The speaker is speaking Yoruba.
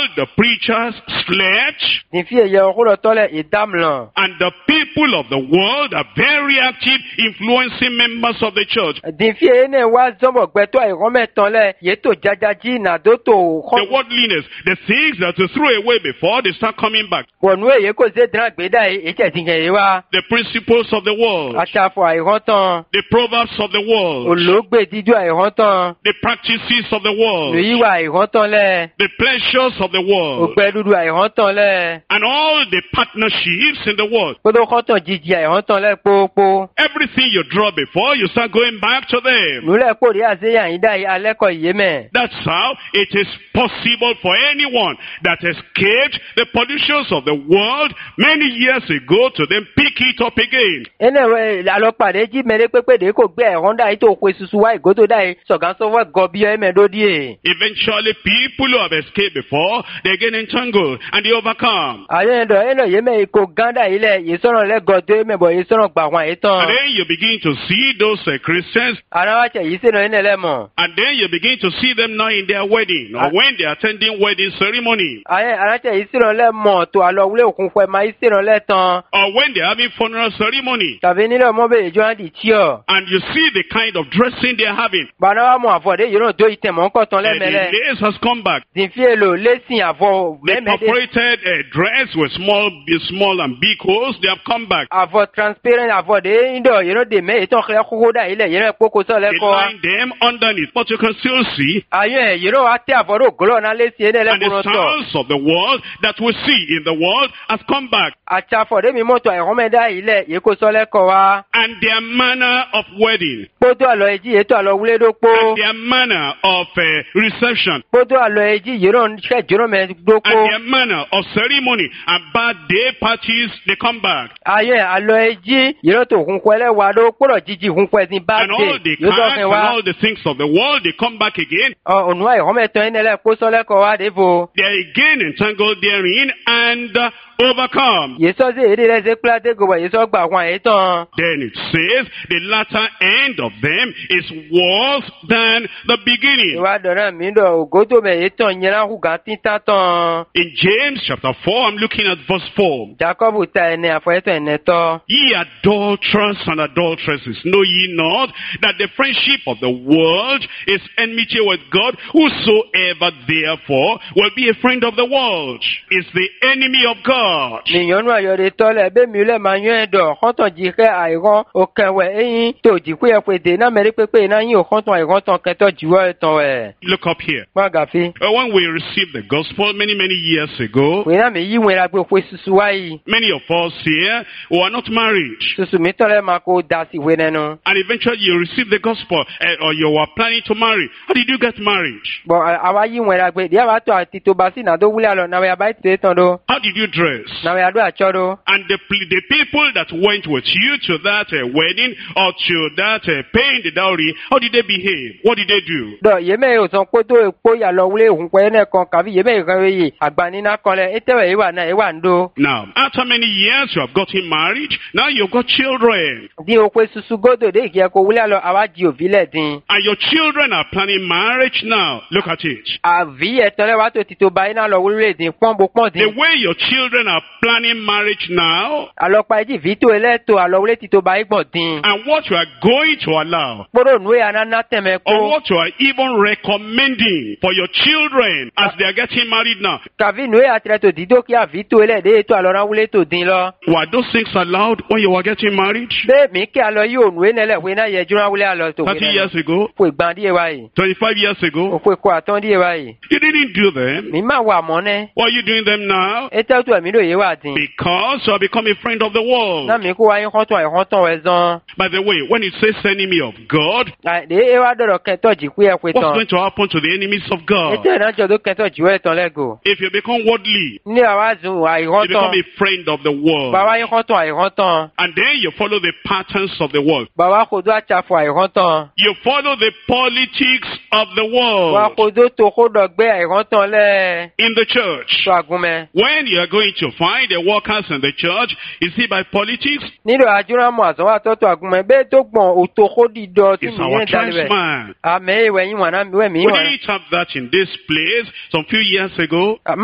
the preachers slept, Din fi ye ro lo tole idam lo. and the people of the world are very active, influencing members of the church. Din fi ene wa zombo gbeto ai ro meton le ye to jajaji na do to The worldliness, the things that you threw away before, they start coming back. wonu ye ko ze dran gbeda e je tin ye wa. The principles of the world, Achafo ai ro tan. the proverbs of the world, Ologbe didu ai ro tan. the practices of the world, Lo yi wa ai ro tan le. the pleasures of the world, Ope dudu ai ro tan le. and all the partnerships in the world. Kodo ko tan jiji ai ro tan le popo. Everything you draw before, you start going back to them. Nu le ko ri ase yan ida ale ko ye me. That's how it is possible for anyone that escaped the pollutions of the world many years ago to then pick it up again. Ene we alo pade ji mere pepe de ko gbe ai Honda ito ko susu wa igodo dai sogan so wa gobi e me do die. Eventually, people who have escaped before, they get entangled and they overcome. Aye ndo eno ye me ko ganda ile ye sono le godo me bo ye sono gba wan And itan. then you begin to see those Christians, Ara wa che yi se no ene le mo. and then you begin to see them now in their wedding or when they are attending wedding ceremony, Aye ara che yi se no le mo to alo wule okun fe ma yi se no le tan. or when they are having funeral ceremony, Tabe ni le mo be jo andi ti o. and you see the kind of dressing they are having. Bana wa mo afode yo no do ite mo ko tan le And the mele. lace has come back. Din fi elo lesin avo The me me de. perforated dress with small and big holes, they have come back. Avo transparent avo de indo you know de me itan khle koko da ile ye poko so le They ko. line them underneath, but you can still see. Aye you know ate avo ro glo na lesin ene le And the ko to. sounds of the world that we see in the world has come back. Achafo de mi moto ai home da ile ye ko so le ko wa. And their manner of wedding, Podo alo eji eto alo wule do po. and their manner of reception, Podo alo eji you know se joro me do and ko. their manner of ceremony and birthday parties, they come back. Aye alo eji you know to kun kwele wa do poro jiji kun kwe sin And all birthday. the You do cards fe and wa. all the things of the world, they come back again. Onu ai home to ene le ko so le ko wa de bo. They are again entangled therein and overcome. Ye so se ere le se plate go ye so gba wan etan. Then it says the latter end of them is worse than the beginning. Iwa dora mi do ogodo me etan yera hu ga tin tan. In James chapter 4, I'm looking at verse 4. Jacob ta ene afo etan ene to. Ye adulterers and adulteresses, know ye not that the friendship of the world is enmity with God? Whosoever therefore will be a friend of the world is the enemy of God. Ni yonu ayo de to le be mi le ma yan do konton ji ke airon o kenwe eyin to ji ku e pe de na meri pepe na yin o konton airon ton ke to jiwo etan e. Look up here. Ma gafi. When we received the gospel many years ago, We na me yi wen la gbe pe susu wa yi. many of us here were not married. Susu mi to le ma ko da si we nenu. And eventually you received the gospel, or you were planning to marry. How did you get married? Bo awa yi wen la gbe dia ba to ati to ba si na do wule alo na we ba ti tan do. How did you dress? Na we ado acho do. And the people that went with you to that wedding or to that paying the dowry, how did they behave? What did they do? Do ye me o son ko to epo ya lo wule hun pe ne kan ka bi ye me kan yi agbani na kan le etewe yi wa na e wa ndo. Now, after many years you have gotten married, now you've got children. Di o pe susu godo de ki ko wule alo awa ji obi le din. And your children are planning marriage now. Look at it. Avi e tole wa to ti to ba ina lo wule din pon bo pon The din. way your children are planning marriage now, Alo pa ji vi to ele to alo wule ti to ba igbon din. and what you are going to allow, Poro nu ya na na teme or ko. what you are even recommending for your children as they are getting married now. Kavi nu ya tre to dido ki avi to ele de to alo ran wule to din lo. Were those things allowed when you were getting married? Be mi ke alo yi onu e nele we na ye jura wule alo to 30 years ago? Fo igban die wa yi. 25 years ago? O ko aton die wa yi. You didn't do them. Mi ma wa mo ne. Why are you doing them now? E te to mi do ye wa din. Because you have become a friend of the world. Na mi ko wa yin konton we zon. By the way, when it says enemy of God, De e wa do ke to ji ku e pe what's tan. going to happen to the enemies of E God? te na jo do ke to ji we tan lego. If you become worldly, Ni awa zun wa you iron become tan. a friend of the world. Ba wa yin iron tan. And then you follow the patterns of the world. Ba wa ko do acha fo iron tan. You follow the politics of the Wa world ko do to ko do gbe iron tan le. in the church. So agunme. When you are going to find the workers in the church, is it by politics? Nilo ajura mo aso wa to agunme be to gbon o to ko di do ti It's mi our yen dale be. tribesman. Ame we yin wa na mi we mi We wa. didn't have that in this place some few years ago.